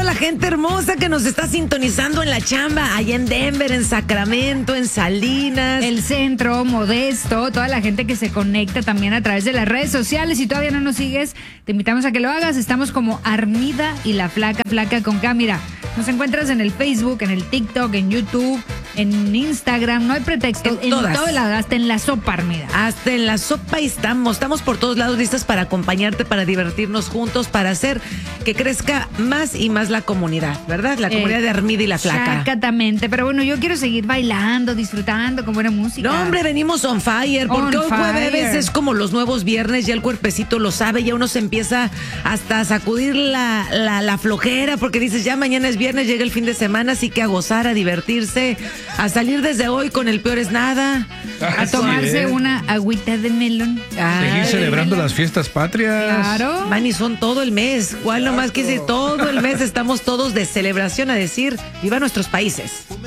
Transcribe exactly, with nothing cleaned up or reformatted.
la gente hermosa que nos está sintonizando en la chamba, allá en Denver, en Sacramento, en Salinas. El centro, Modesto, toda la gente que se conecta también a través de las redes sociales. Si todavía no nos sigues, te invitamos a que lo hagas. Estamos como Armida y la Flaca, Flaca con K. Mira, nos encuentras en el Facebook, en el TikTok, en YouTube, en Instagram. No hay pretexto. En En, todas. todo lado, hasta en la sopa, Armida. Hasta en la sopa estamos, estamos por todos lados listas para acompañarte, para divertirnos juntos, para hacer que crezca más y más la comunidad, ¿verdad? La comunidad Eh, de Armida y la Flaca. Exactamente, pero bueno, yo quiero seguir bailando, disfrutando con buena música. No, hombre, venimos on fire, porque On hoy jueves fire. es como los nuevos viernes, ya el cuerpecito lo sabe, ya uno se empieza hasta a sacudir la, la, la flojera, porque dices, ya mañana es viernes, llega el fin de semana, así que a gozar, a divertirse, a salir desde hoy con el peor es nada. A tomarse una agüita de melón. Seguir Ay, celebrando las fiestas patrias. Claro. Man, y son todo el mes. ¿Cuál nomás quise? Todo el mes estamos todos de celebración a decir, viva nuestros países.